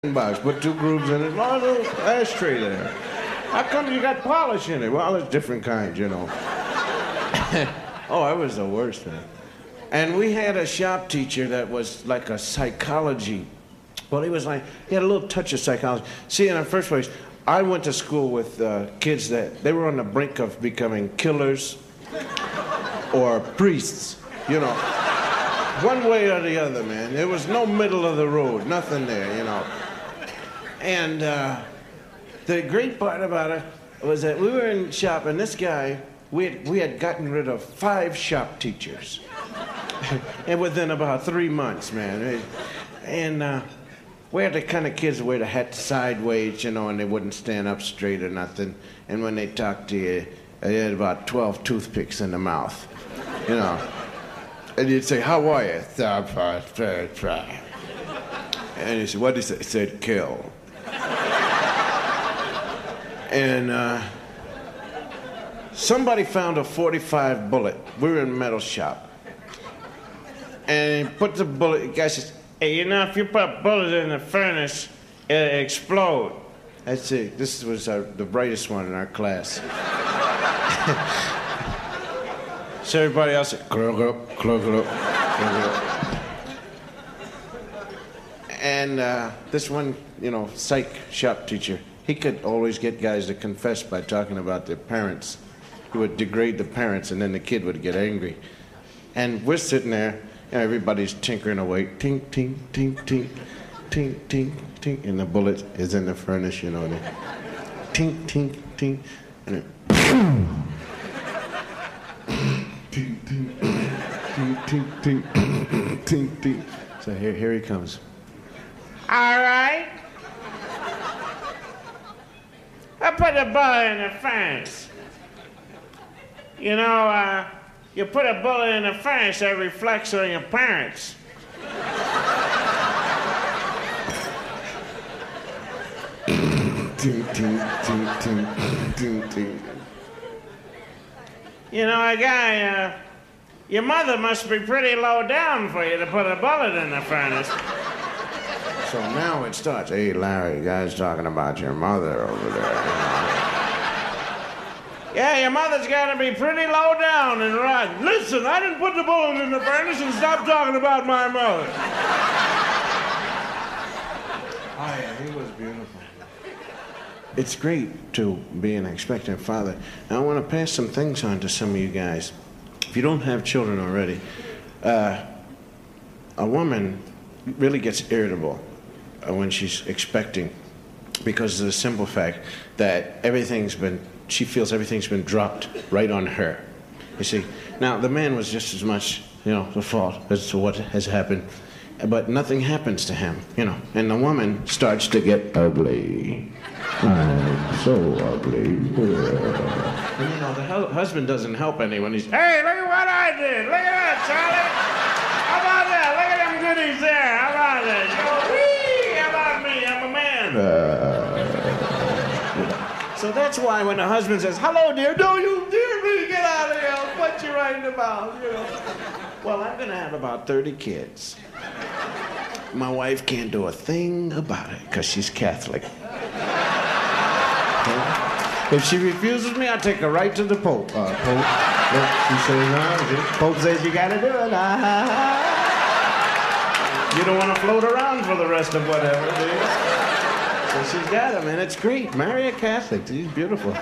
box, put two grooves in it, a little ashtray there. How come you got polish in it? Well, there's different kinds, you know. Oh, I was the worst, man. And we had a shop teacher that was like a psychology. Well, he had a little touch of psychology. See, in the first place, I went to school with kids that, they were on the brink of becoming killers or priests, you know. One way or the other, man. There was no middle of the road, nothing there, you know. And the great part about it was that we were in shop, and this guy, we had gotten rid of 5 shop teachers. And within about 3 months, man. And we had the kind of kids that wear the hat sideways, you know, and they wouldn't stand up straight or nothing. And when they talked to you, they had about 12 toothpicks in the mouth, you know. And you'd say, "How are you?" And he said, "What did he say?" He said, "Kill." And somebody found a .45 bullet. We were in a metal shop. And he put the bullet, the guy says, "Hey, you know, if you put a bullet in the furnace, it'll explode." I said, this was the brightest one in our class. So everybody else said, "Clog it up, clog it up, clog it up." And this one, you know, psych shop teacher, he could always get guys to confess by talking about their parents. He would degrade the parents, and then the kid would get angry. And we're sitting there, you know, everybody's tinkering away, tink, tink, tink, tink, tink, tink, tink, and the bullet is in the furnace, you know, and tink, tink, tink, and then tink, tink, tink, tink, tink, tink, tink. So here he comes. All right. I put a bullet in the furnace. You know, you put a bullet in the furnace that reflects on your parents. Ting, ting, ting, ting, ting, ting. You know, a guy, your mother must be pretty low down for you to put a bullet in the furnace. So now it starts. "Hey, Larry, the guy's talking about your mother over there. Yeah, your mother's got to be pretty low down and rotten. Listen, I didn't put the bullet in the furnace, and stop talking about my mother." Oh, yeah, he was beautiful. It's great to be an expectant father. Now, I want to pass some things on to some of you guys. If you don't have children already, a woman really gets irritable when she's expecting, because of the simple fact that she feels everything's been dropped right on her. You see, now the man was just as much, you know, the fault as to what has happened, but nothing happens to him, you know, and the woman starts to get ugly. I'm so ugly. And, you know, the husband doesn't help anyone. He's, "Hey, look at what I did. Look at that, Charlie. How about that? Look at them goodies there. How about that? You know, whee, how about me? I'm a man." So that's why when the husband says, "Hello, dear," "No, you dear me, get out of here. I'll punch you right in the mouth," you know. Well, I'm going to have about 30 kids. My wife can't do a thing about it because she's Catholic. Okay? If she refuses me, I'll take her right to the Pope. Pope, she says, "No." Pope says, "You got to do it." You don't want to float around for the rest of whatever, do you? So she's got him, and it's great. Marry a Catholic. She's beautiful.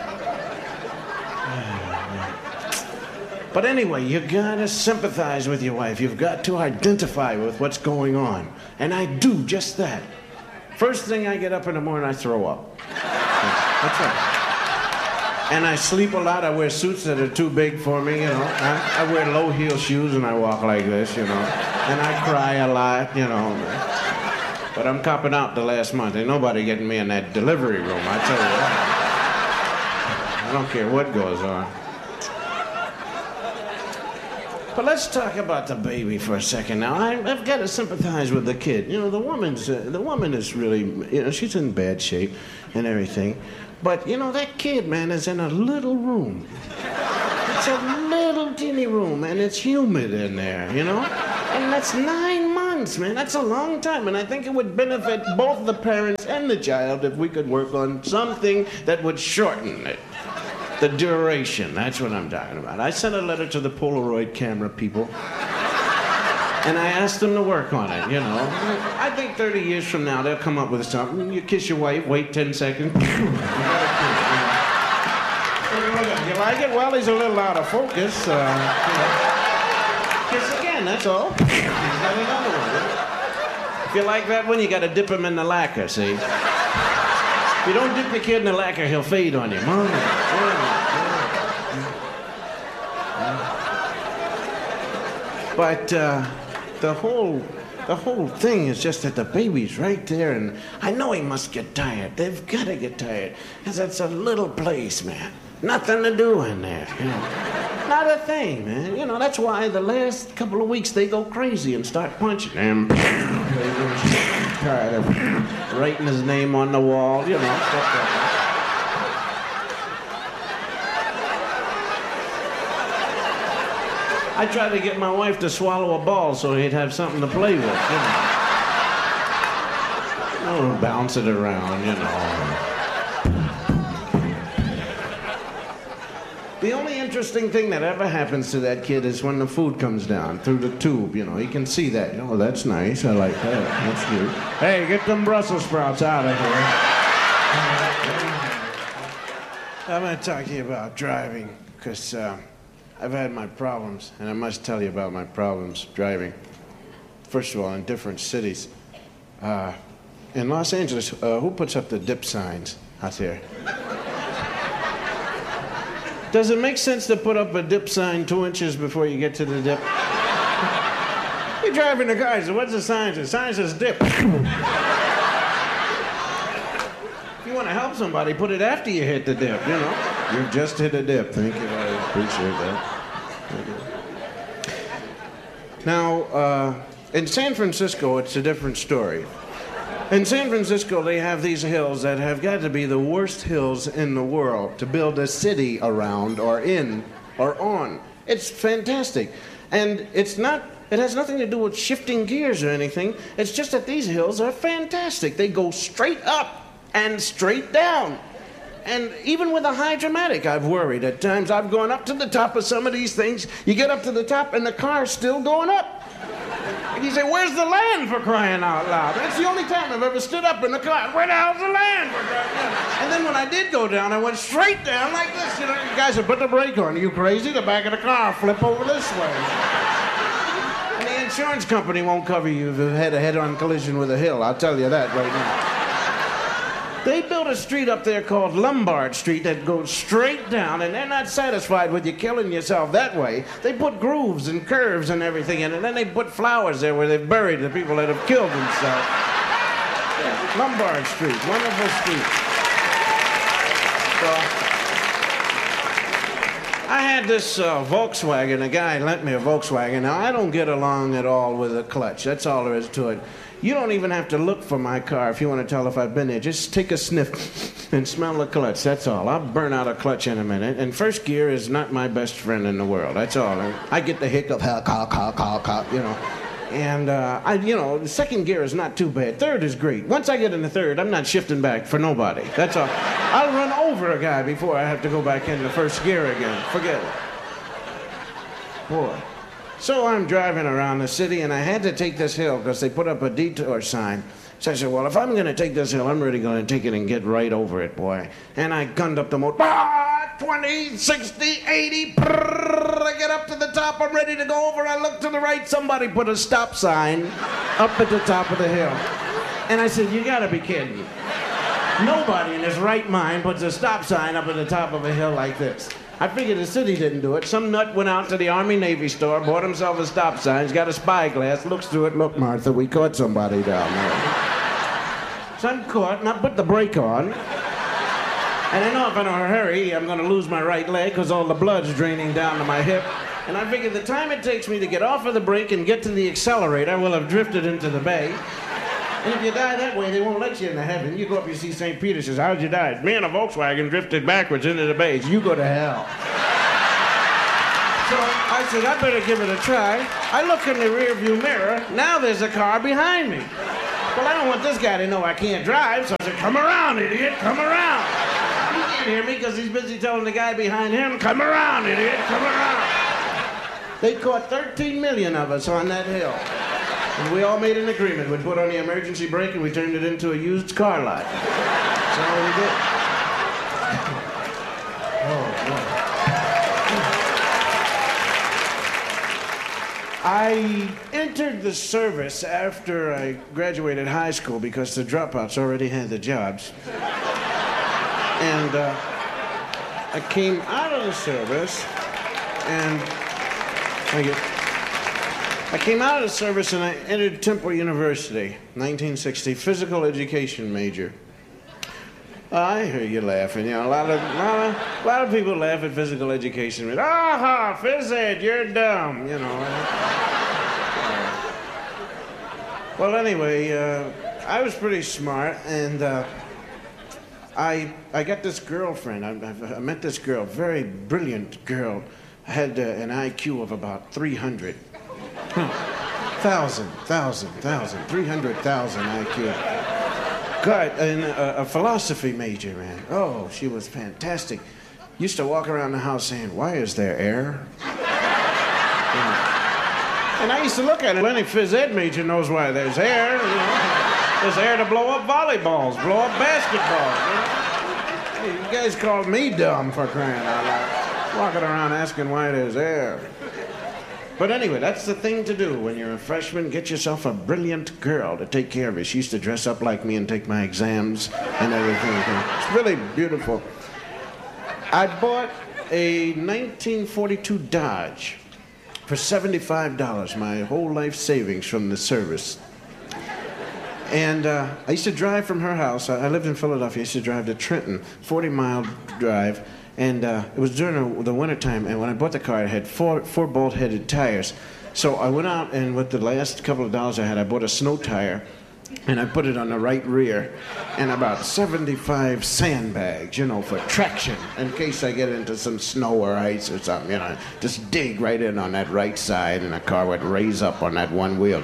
But anyway, you gotta sympathize with your wife. You've got to identify with what's going on. And I do just that. First thing I get up in the morning, I throw up. That's right. And I sleep a lot. I wear suits that are too big for me, you know. I wear low heel shoes and I walk like this, you know. And I cry a lot, you know. But I'm copping out the last month. Ain't nobody getting me in that delivery room, I tell you what. I don't care what goes on. But let's talk about the baby for a second now. I've got to sympathize with the kid. You know, the woman is really, you know, she's in bad shape and everything. But, you know, that kid, man, is in a little room. It's a little teeny room, and it's humid in there, you know? And that's 9 months. months, man. That's a long time. And I think it would benefit both the parents and the child if we could work on something that would shorten it. The duration. That's what I'm talking about. I sent a letter to the Polaroid camera people. And I asked them to work on it, you know. I think 30 years from now, they'll come up with something. You kiss your wife, wait 10 seconds. You like it? Well, he's a little out of focus. Kiss again, that's all. He's got another one. If you like that one, you got to dip him in the lacquer, see? If you don't dip the kid in the lacquer, he'll fade on you. But the whole thing is just that the baby's right there, and I know he must get tired. They've got to get tired, because it's a little place, man. Nothing to do in there, you know. Not a thing, man. You know, that's why the last couple of weeks they go crazy and start punching him. Tired of writing his name on the wall, you know. I tried to get my wife to swallow a ball so he'd have something to play with, you know. Oh, bounce it around, you know. The only interesting thing that ever happens to that kid is when the food comes down through the tube, you know. He can see that. Oh, that's nice. I like that. That's good. Hey, get them Brussels sprouts out of here. I'm going to talk to you about driving, because I've had my problems, and I must tell you about my problems driving. First of all, in different cities. In Los Angeles, who puts up the dip signs out there? Does it make sense to put up a dip sign 2 inches before you get to the dip? You're driving the car, so what's the sign say? The sign says dip. If you want to help somebody, put it after you hit the dip, you know. You've just hit a dip. Thank you. I appreciate that. Now, in San Francisco, it's a different story. In San Francisco, they have these hills that have got to be the worst hills in the world to build a city around or in or on. It's fantastic. And it has nothing to do with shifting gears or anything. It's just that these hills are fantastic. They go straight up and straight down. And even with a high dramatic, I've worried at times. I've gone up to the top of some of these things. You get up to the top and the car's still going up. And you say, where's the land, for crying out loud? That's the only time I've ever stood up in the car. Where the hell's the land, for crying out loud? And then when I did go down, I went straight down like this. You know, you guys said, put the brake on. Are you crazy? The back of the car flip over this way. And the insurance company won't cover you if you've had a head-on collision with a hill. I'll tell you that right now. They built a street up there called Lombard Street that goes straight down, and they're not satisfied with you killing yourself that way. They put grooves and curves and everything in it, and then they put flowers there where they've buried the people that have killed themselves. Yeah, Lombard Street, wonderful street. So, I had this Volkswagen. A guy lent me a Volkswagen. Now, I don't get along at all with a clutch. That's all there is to it. You don't even have to look for my car if you want to tell if I've been there. Just take a sniff and smell the clutch. That's all. I'll burn out a clutch in a minute. And first gear is not my best friend in the world. That's all. I get the hiccup, you know. And, the second gear is not too bad. Third is great. Once I get in the third, I'm not shifting back for nobody. That's all. I'll run over a guy before I have to go back into first gear again. Forget it. Boy. So I'm driving around the city, and I had to take this hill because they put up a detour sign. So I said, well, if I'm going to take this hill, I'm really going to take it and get right over it, boy. And I gunned up the motor. 20, 60, 80. I get up to the top. I'm ready to go over. I look to the right. Somebody put a stop sign up at the top of the hill. And I said, you got to be kidding me. Nobody in his right mind puts a stop sign up at the top of a hill like this. I figured the city didn't do it. Some nut went out to the Army-Navy store, bought himself a stop sign, he's got a spyglass, looks through it, look, Martha, we caught somebody down there. So I'm caught, and I put the brake on. And I know if I'm in a hurry, I'm going to lose my right leg because all the blood's draining down to my hip. And I figured the time it takes me to get off of the brake and get to the accelerator, I will have drifted into the bay. And if you die that way, they won't let you into heaven. You go up, you see St. Peter, says, how'd you die? Me and a Volkswagen drifted backwards into the bay. You go to hell. So I said, I better give it a try. I look in the rearview mirror. Now there's a car behind me. Well, I don't want this guy to know I can't drive, so I said, come around, idiot, come around. He can't hear me because he's busy telling the guy behind him, come around, idiot, come around. They caught 13 million of us on that hill. And we all made an agreement. We'd put on the emergency brake and we turned it into a used car lot. That's all we did. Oh, boy. I entered the service after I graduated high school because the dropouts already had the jobs. And I came out of the service and I came out of the service and I entered Temple University, 1960, physical education major. I hear you laughing. You know, a lot of people laugh at physical education. Ah, phys ed, you're dumb. You know. Well, anyway, I was pretty smart, and I got this girlfriend. I met this girl, very brilliant girl. Had an IQ of about 300. 300,000 IQ. God, and a philosophy major, man. Oh, she was fantastic. Used to walk around the house saying, why is there air? And I used to look at her. Any phys ed major knows why there's air. You know? There's air to blow up volleyballs, blow up basketballs. You know? Hey, you guys called me dumb for crying out loud. Walking around asking why there's air. But anyway, that's the thing to do when you're a freshman. Get yourself a brilliant girl to take care of you. She used to dress up like me and take my exams and everything. It's really beautiful. I bought a 1942 Dodge for $75, my whole life savings from the service. And I used to drive from her house. I lived in Philadelphia. I used to drive to Trenton, 40-mile drive. And it was during the wintertime, and when I bought the car, it had four bolt-headed tires. So I went out, and with the last couple of dollars I had, I bought a snow tire, and I put it on the right rear, and about 75 sandbags, you know, for traction, in case I get into some snow or ice or something, you know. Just dig right in on that right side, and the car would raise up on that one wheel.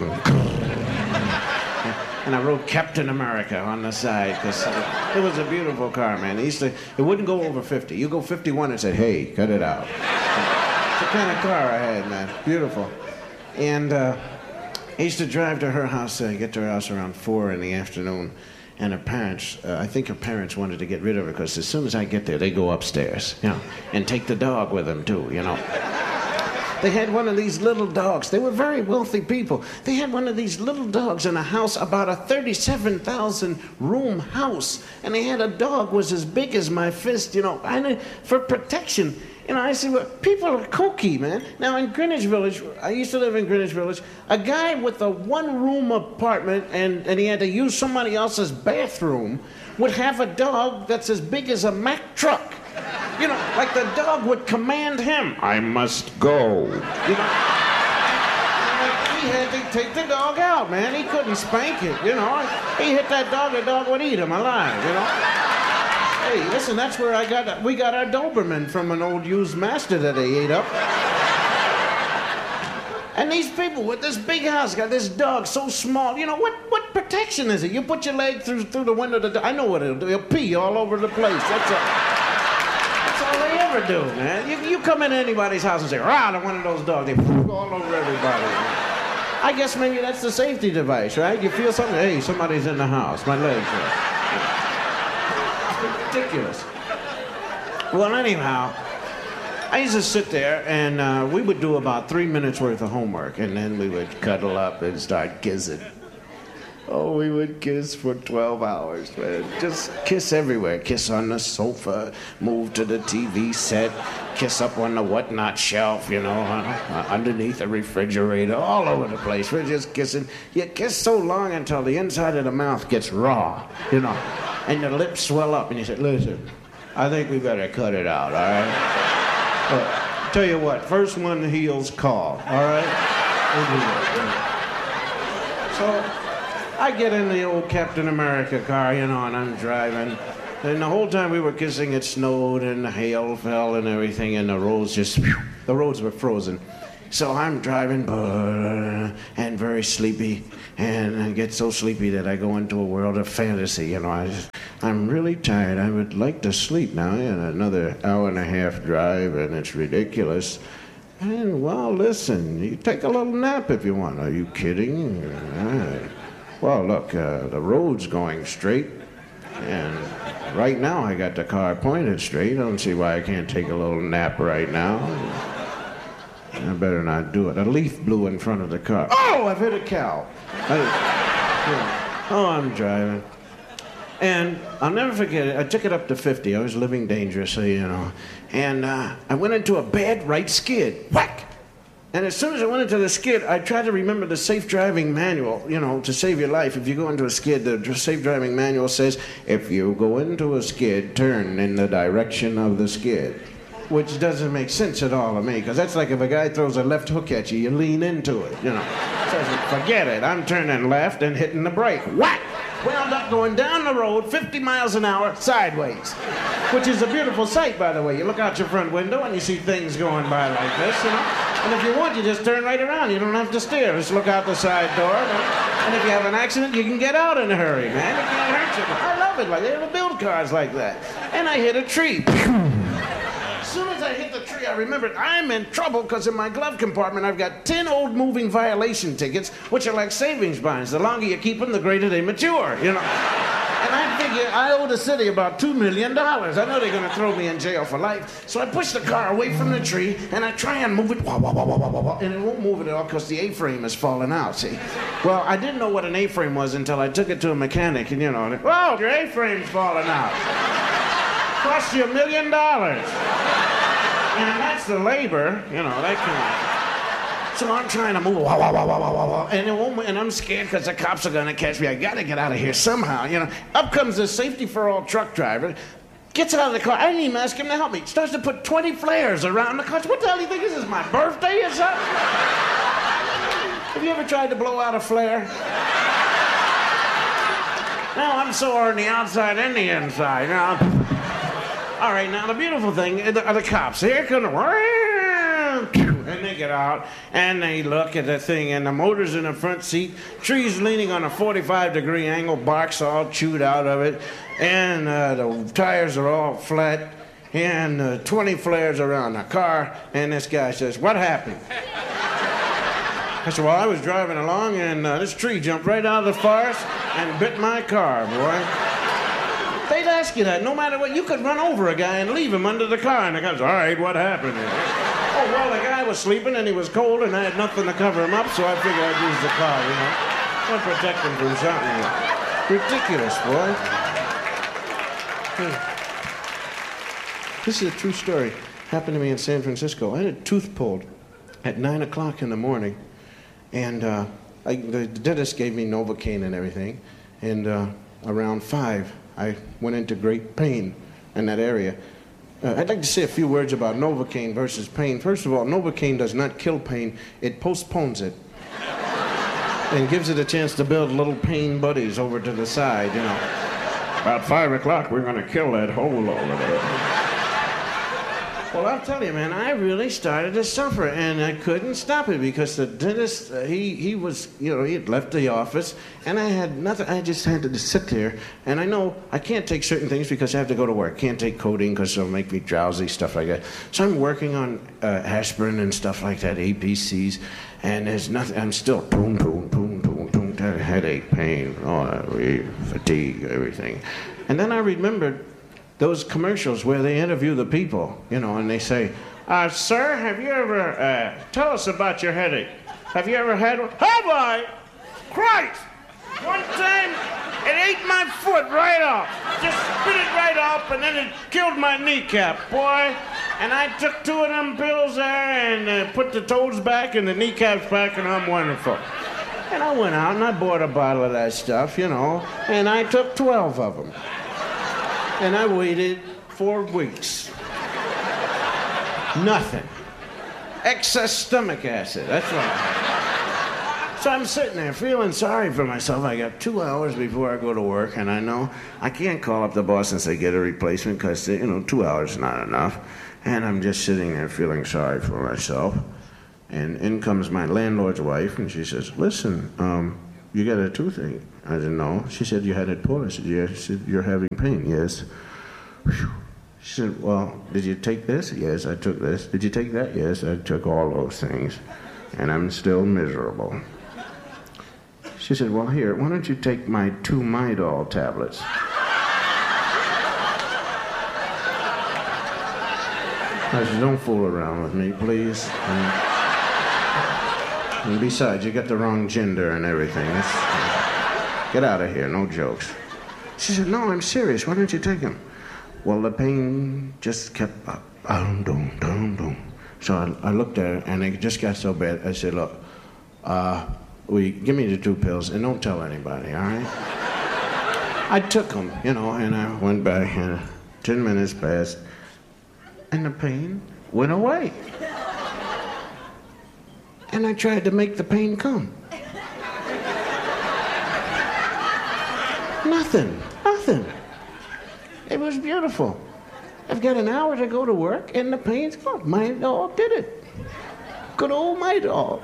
And I wrote Captain America on the side because it was a beautiful car, man. It wouldn't go over 50. You go 51 and said, hey, cut it out. It's the kind of car I had, man. Beautiful. And I used to drive to her house, get to her house around 4 in the afternoon. And her parents, I think her parents wanted to get rid of her because as soon as I get there, they go upstairs, you know, and take the dog with them too, you know. They had one of these little dogs. They were very wealthy people. They had one of these little dogs in a house, about a 37,000 room house. And they had a dog was as big as my fist, you know, for protection. You know, I said, well, people are kooky, man. Now, in Greenwich Village, I used to live in Greenwich Village, a guy with a one-room apartment and he had to use somebody else's bathroom would have a dog that's as big as a Mack truck. You know, like the dog would command him, I must go. You know? He had to take the dog out, man. He couldn't spank it, you know. He hit that dog, the dog would eat him alive, you know. Hey, listen, that's where we got our Doberman from an old used master that they ate up. And these people with this big house got this dog so small. You know, what protection is it? You put your leg through the window of the dog. I know what it'll do. It'll pee all over the place. That's all they ever do, man. You come into anybody's house and say, rah, to one of those dogs. They poop all over everybody. I guess maybe that's the safety device, right? You feel something, hey, somebody's in the house. My legs are... It's ridiculous. Well, anyhow... I used to sit there, and we would do about 3 minutes worth of homework, and then we would cuddle up and start kissing. Oh, we would kiss for 12 hours, man. Just kiss everywhere. Kiss on the sofa, move to the TV set, kiss up on the whatnot shelf, you know, underneath the refrigerator, all over the place. We're just kissing. You kiss so long until the inside of the mouth gets raw, you know, and the lips swell up, and you say, listen, I think we better cut it out, all right? Tell you what, first one heals call, all right? We'll do that. So I get in the old Captain America car, you know, and I'm driving, And the whole time we were kissing, it snowed and the hail fell and everything, and the roads were frozen. So I'm driving and very sleepy, and I get so sleepy that I go into a world of fantasy. You know, I'm really tired. I would like to sleep now. And another hour and a half drive, and it's ridiculous. And, well, listen, you take a little nap if you want. Are you kidding? Well, look, the road's going straight, and right now I got the car pointed straight. I don't see why I can't take a little nap right now. I better not do it. A leaf blew in front of the car. Oh, I've hit a cow. I'm driving. And I'll never forget it. I took it up to 50. I was living dangerously, you know. And I went into a bad right skid. Whack! And as soon as I went into the skid, I tried to remember the safe driving manual, you know, to save your life. If you go into a skid, the safe driving manual says, if you go into a skid, turn in the direction of the skid. Which doesn't make sense at all to me, because that's like if a guy throws a left hook at you, you lean into it, you know. So I said, forget it. I'm turning left and hitting the brake. Whack! Wound up going down the road 50 miles an hour sideways, which is a beautiful sight, by the way. You look out your front window and you see things going by like this, you know. And if you want, you just turn right around. You don't have to steer. Just look out the side door. And if you have an accident, you can get out in a hurry, man. It can't hurt you. I love it. Like, they don't build cars like that. And I hit a tree. As soon as I hit the tree, I remembered I'm in trouble because in my glove compartment, I've got 10 old moving violation tickets, which are like savings bonds. The longer you keep them, the greater they mature, you know. And I figure I owe the city about $2 million. I know they're going to throw me in jail for life. So I push the car away from the tree, and I try and move it, and it won't move it at all because the A-frame is falling out, see. Well, I didn't know what an A-frame was until I took it to a mechanic, and, you know, whoa, your A-frame's falling out. Cost you $1 million. And that's the labor, you know, that kind of. So I'm trying to move, and it won't, and I'm scared because the cops are going to catch me. I got to get out of here somehow, you know. Up comes the safety for all truck driver, gets out of the car. I didn't even ask him to help me. Starts to put 20 flares around the car. What the hell do you think this is, my birthday or something? Have you ever tried to blow out a flare? No, I'm sore on the outside and the inside, you know. All right, now the beautiful thing are the cops. Here come the... And they get out, and they look at the thing, and the motor's in the front seat, tree's leaning on a 45-degree angle, bark's all chewed out of it, and the tires are all flat, and 20 flares around the car, and this guy says, what happened? I said, well, I was driving along, and this tree jumped right out of the forest and bit my car, boy. They'd ask you that. No matter what, you could run over a guy and leave him under the car. And the guy goes, all right, what happened? Oh, well, the guy was sleeping and he was cold and I had nothing to cover him up, so I figured I'd use the car, you know. I'll protect him from something. Ridiculous, boy. This is a true story. Happened to me in San Francisco. I had a tooth pulled at 9 o'clock in the morning. And the dentist gave me Novocaine and everything. And around 5, I went into great pain in that area. I'd like to say a few words about Novocaine versus pain. First of all, Novocaine does not kill pain. It postpones it. And gives it a chance to build little pain buddies over to the side, you know. About 5 o'clock, we're going to kill that hole over there. Well, I'll tell you, man, I really started to suffer, and I couldn't stop it because the dentist, he was, you know, he had left the office, and I had nothing. I just had to sit there, and I know I can't take certain things because I have to go to work. Can't take codeine because it'll make me drowsy, stuff like that. So I'm working on aspirin and stuff like that, APCs, and there's nothing. I'm still boom, headache, pain, fatigue, everything. And then I remembered those commercials where they interview the people, you know, and they say, sir, have you ever, tell us about your headache. Have you ever had one? Have I? Christ! One time, it ate my foot right off. Just spit it right off, and then it killed my kneecap, boy. And I took 2 of them pills there and put the toes back and the kneecaps back, and I'm wonderful. And I went out and I bought a bottle of that stuff, you know, and I took 12 of them. And I waited 4 weeks. Nothing. Excess stomach acid, that's right. So I'm sitting there feeling sorry for myself. I got 2 hours before I go to work, and I know I can't call up the boss and say, get a replacement, because, 2 hours is not enough. And I'm just sitting there feeling sorry for myself. And in comes my landlord's wife, and she says, listen, you got a toothache? I said, no. She said, you had it pulled? I said, yes. She said, you're having pain? Yes. Whew. She said, well, did you take this? Yes, I took this. Did you take that? Yes, I took all those things. And I'm still miserable. She said, well, here, why don't you take my 2 Midol tablets? I said, don't fool around with me, please. And besides, you got the wrong gender and everything. Get out of here, no jokes. She said, no, I'm serious. Why don't you take them? Well, the pain just kept up. Boom. So I looked at her, and it just got so bad. I said, look, give me the 2 pills, and don't tell anybody, all right? I took them, and I went back, and 10 minutes passed, and the pain went away. And I tried to make the pain come. Nothing. It was beautiful. I've got an hour to go to work, and the pain's gone. Midol did it. Good old Midol.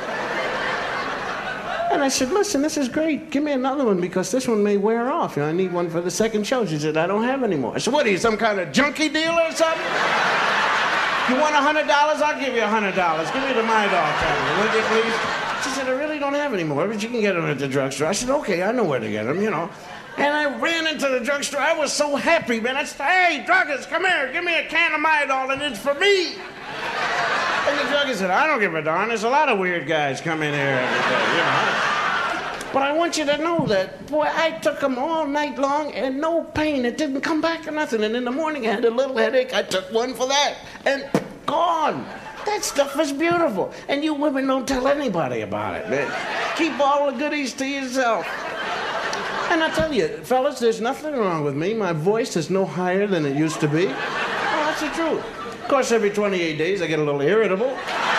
And I said, listen, this is great. Give me another one, because this one may wear off. I need one for the second show. She said, I don't have any more. I said, what are you, some kind of junkie dealer or something? You want $100? I'll give you $100. Give me the Midol tablet, would you please? She said, I really don't have any more, but you can get them at the drugstore. I said, okay, I know where to get them, And I ran into the drugstore. I was so happy, man. I said, hey, druggist, come here. Give me a can of Midol, and it's for me. And the druggist said, I don't give a darn. There's a lot of weird guys come in here every day, But I want you to know that, boy, I took them all night long and no pain. It didn't come back or nothing. And in the morning, I had a little headache. I took one for that. And gone. That stuff is beautiful. And you women don't tell anybody about it, man. Keep all the goodies to yourself. And I tell you, fellas, there's nothing wrong with me. My voice is no higher than it used to be. Oh, that's the truth. Of course, every 28 days, I get a little irritable.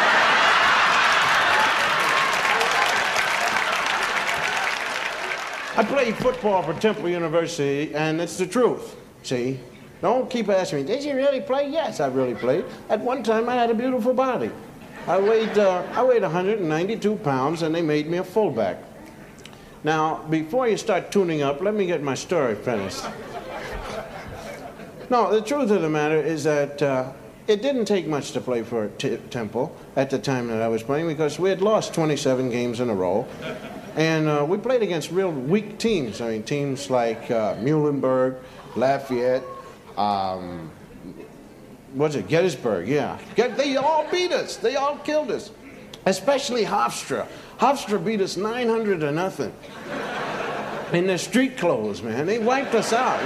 I played football for Temple University, and it's the truth, see? Don't keep asking me, did you really play? Yes, I really played. At one time, I had a beautiful body. I weighed 192 pounds, and they made me a fullback. Now, before you start tuning up, let me get my story finished. No, the truth of the matter is that it didn't take much to play for Temple at the time that I was playing, because we had lost 27 games in a row. And we played against real weak teams. I mean, teams like Muhlenberg, Lafayette, Gettysburg, yeah. They all beat us. They all killed us. Especially Hofstra. Hofstra beat us 900-0. In their street clothes, man. They wiped us out.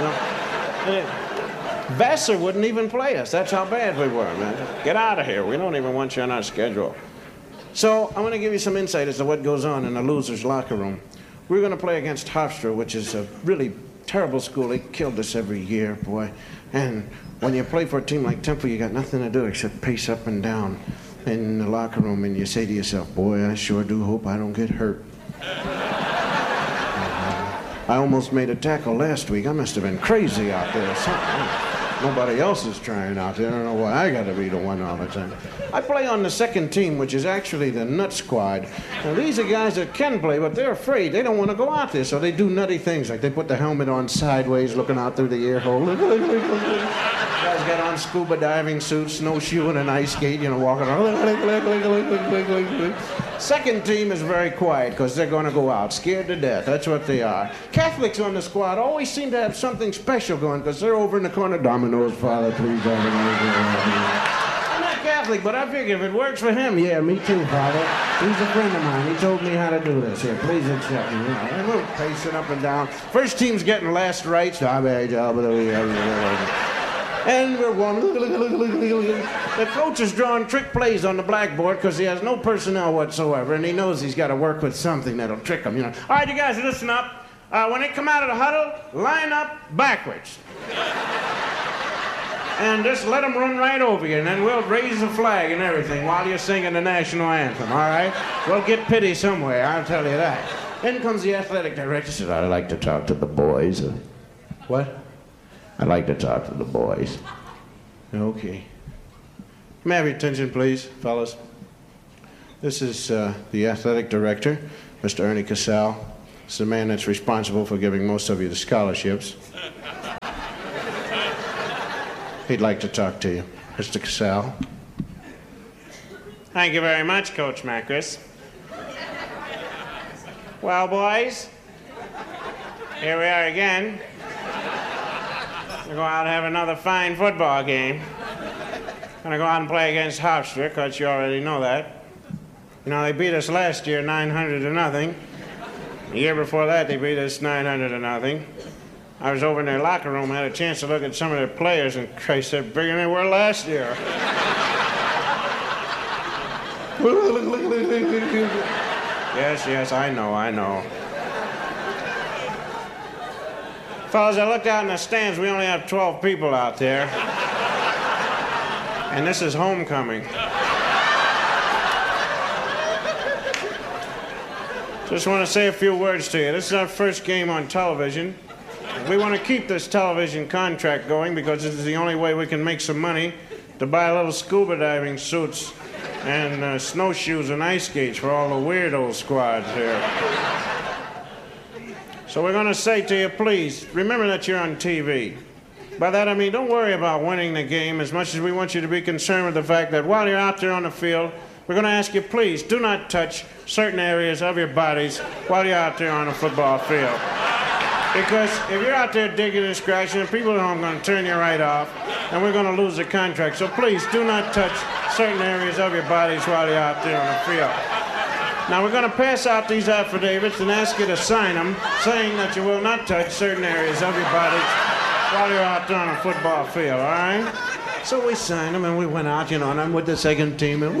Vassar wouldn't even play us. That's how bad we were, man. Get out of here. We don't even want you on our schedule. So I'm going to give you some insight as to what goes on in the loser's locker room. We're going to play against Hofstra, which is a really terrible school. They killed us every year, boy. And when you play for a team like Temple, you got nothing to do except pace up and down in the locker room, and you say to yourself, boy, I sure do hope I don't get hurt. I almost made a tackle last week. I must have been crazy out there. Nobody else is trying out there. I don't know why I got to be the one all the time. I play on the second team, which is actually the nut squad. Now, these are guys that can play, but they're afraid. They don't want to go out there, so they do nutty things, like they put the helmet on sideways, looking out through the ear hole. Guys got on scuba diving suits, snowshoeing and ice skate, walking around. Second team is very quiet, because they're going to go out, scared to death. That's what they are. Catholics on the squad always seem to have something special going, because they're over in the corner, Dominoes, Father, please, Dominoes. I'm not Catholic, but I figure if it works for him, yeah, me too, Father. He's a friend of mine. He told me how to do this. Here, please accept me. And we're pacing up and down. First team's getting last rites. And we're going. The coach is drawing trick plays on the blackboard because he has no personnel whatsoever, and he knows he's got to work with something that'll trick him. All right, you guys, listen up. When they come out of the huddle, line up backwards. And just let them run right over you, and then we'll raise the flag and everything while you're singing the national anthem, all right? We'll get pity somewhere, I'll tell you that. Then comes the athletic director, said, I'd like to talk to the boys. What? I'd like to talk to the boys. Okay. May I have your attention, please, fellas? This is the athletic director, Mr. Ernie Casal. This is the man that's responsible for giving most of you the scholarships. He'd like to talk to you. Mr. Casal. Thank you very much, Coach Macris. Well, boys, here we are again. We're going out and have another fine football game. Gonna go out and play against Hofstra, because you already know that. You know, they beat us last year 900-0. The year before that, they beat us 900-0. I was over in their locker room, had a chance to look at some of their players, and Christ, they're bigger than they were last year. Yes, I know. Fellas, I looked out in the stands. We only have 12 people out there. And this is homecoming. Just want to say a few words to you. This is our first game on television. We want to keep this television contract going because this is the only way we can make some money to buy little scuba diving suits and snowshoes and ice skates for all the weirdo squads here. So we're going to say to you, please, remember that you're on TV. By that I mean, don't worry about winning the game as much as we want you to be concerned with the fact that while you're out there on the field, we're going to ask you, please, do not touch certain areas of your bodies while you're out there on the football field. Because if you're out there digging and scratching, the people at home are going to turn you right off, and we're going to lose the contract. So please, do not touch certain areas of your bodies while you're out there on the field. Now, we're going to pass out these affidavits and ask you to sign them, saying that you will not touch certain areas of your bodies while you're out there on a football field, all right? So we signed them, and we went out, and I'm with the second team. And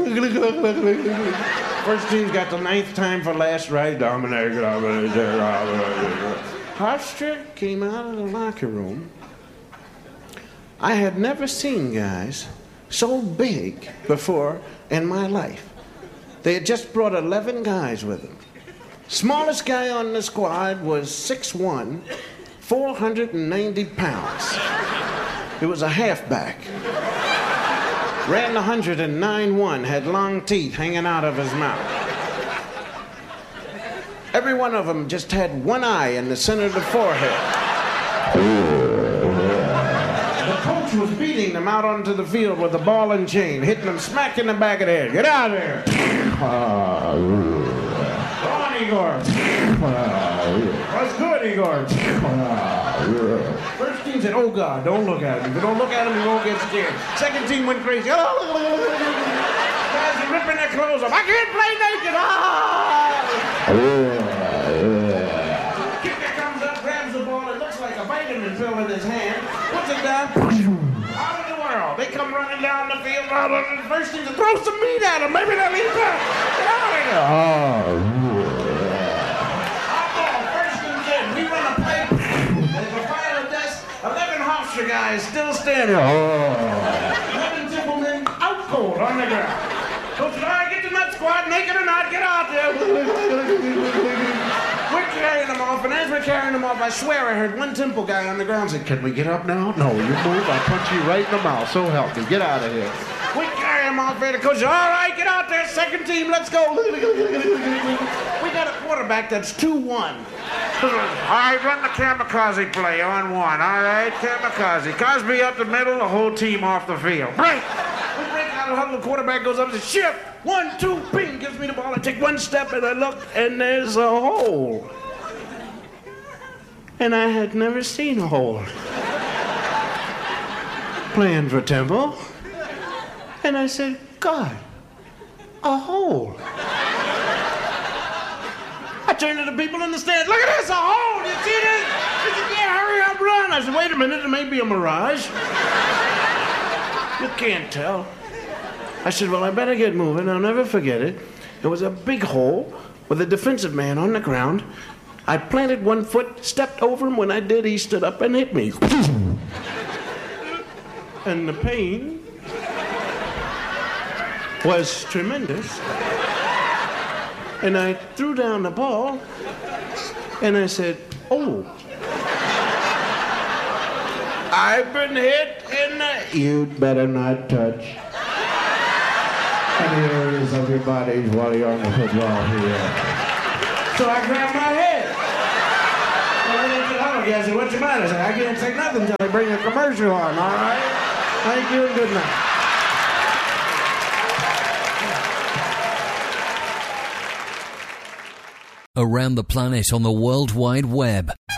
first team's got the 9th time for last right. Hofstra came out of the locker room. I had never seen guys so big before in my life. They had just brought 11 guys with them. Smallest guy on the squad was 6'1", 490 pounds. He was a halfback. Ran 109-1, had long teeth hanging out of his mouth. Every one of them just had one eye in the center of the forehead. The coach was beating them out onto the field with a ball and chain, hitting them smack in the back of the head. Get out of there! Go on, Igor. What's good, Igor? First team said, oh, God, don't look at him. If you don't look at him, you won't get scared. Second team went crazy. Guys are ripping their clothes off. I can't play naked. Kicker comes up, grabs the ball. It looks like a vitamin pill in his hand. Puts it down. Out of the world. They come running down the field. The first team to throw some meat at him. Maybe they'll eat that. Get out of here. First team's in. We run a play. There's a pile of dust. 11 Hofstra guys still standing. 11 Templemen out cold on the ground. Coach said, all right, get the nut squad, naked or not, get out there. We're carrying them off, and as we're carrying them off, I swear I heard one Temple guy on the ground say, can we get up now? No, you move, I'll punch you right in the mouth. So help me, get out of here. We carry them off there. The coach said, all right, get out there, second team, let's go. We got a quarterback that's 2-1. All right, run the kamikaze play on one. All right, kamikaze. Cosby up the middle, the whole team off the field. Break! We break out of the huddle, the quarterback goes up and says, shift! 1, 2, ping, gives me the ball. I take one step and I look, and there's a hole. And I had never seen a hole. Playing for Temple. And I said, God, a hole. I turned to the people in the stands. Look at this, a hole. You see this? They said, yeah, hurry up, run. I said, wait a minute, it may be a mirage. You can't tell. I said, well, I better get moving. I'll never forget it. There was a big hole with a defensive man on the ground. I planted one foot, stepped over him. When I did, he stood up and hit me. and the pain was tremendous. And I threw down the ball, and I said, oh. I've been hit in the... You'd better not touch any areas of your bodies while you're on the football field. So I grabbed my head. And I looked at Holiday. I said, what's the matter? I said, I can't say nothing until I bring a commercial on, all right? Thank you and good night. Around the planet on the World Wide Web.